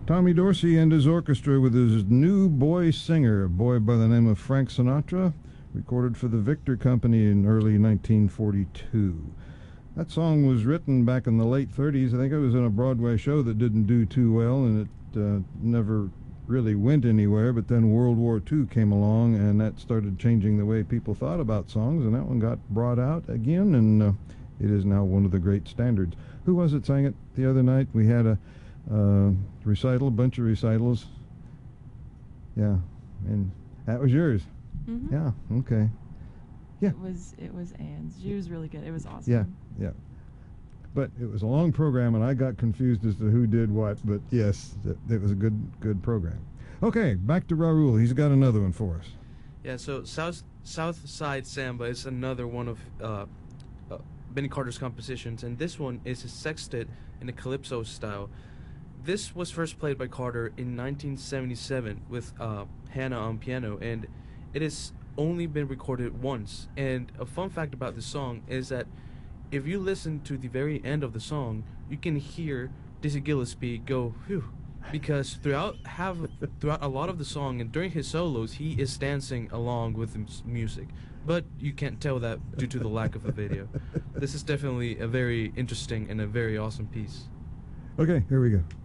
Tommy Dorsey and his orchestra with his new boy singer, a boy by the name of Frank Sinatra, recorded for the Victor Company in early 1942. That song was written back in the late 30s. I think it was in a Broadway show that didn't do too well, and it never really went anywhere. But then World War II came along, and that started changing the way people thought about songs, and that one got brought out again, and it is now one of the great standards. Who was it sang it the other night? We had a recital, a bunch of recitals. Yeah, and that was yours. Mm-hmm. Yeah, okay. Yeah. It was Anne's. She was really good. It was awesome. Yeah. But it was a long program, and I got confused as to who did what. But yes, it was a good program. Okay, back to Raul. He's got another one for us. Yeah. So South Side Samba is another one of Benny Carter's compositions, and this one is a sextet in a calypso style. This was first played by Carter in 1977 with Hannah on piano, and it has only been recorded once. And a fun fact about this song is that if you listen to the very end of the song, you can hear Dizzy Gillespie go, phew, because throughout a lot of the song and during his solos, he is dancing along with the music. But you can't tell that due to the lack of a video. This is definitely a very interesting and a very awesome piece. Okay, here we go.